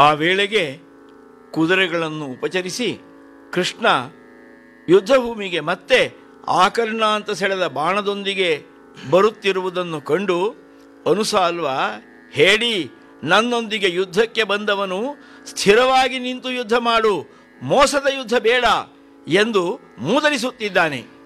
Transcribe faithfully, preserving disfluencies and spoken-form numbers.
ಆ ವೇಳೆಗೆ ಕುದುರೆಗಳನ್ನು ಉಪಚರಿಸಿ ಕೃಷ್ಣ ಯುದ್ಧಭೂಮಿಗೆ ಮತ್ತೆ ಆಕರ್ಣ ಅಂತ ಸೆಳೆದ ಬಾಣದೊಂದಿಗೆ ಬರುತ್ತಿರುವುದನ್ನು ಕಂಡು ಅನುಸಾಲ್ವ ಹೇಳಿ, ನನ್ನೊಂದಿಗೆ ಯುದ್ಧಕ್ಕೆ ಬಂದವನು ಸ್ಥಿರವಾಗಿ ನಿಂತು ಯುದ್ಧ ಮಾಡು, ಮೋಸದ ಯುದ್ಧ ಬೇಡ ಎಂದು ಮೂದಲಿಸುತ್ತಿದ್ದಾನೆ.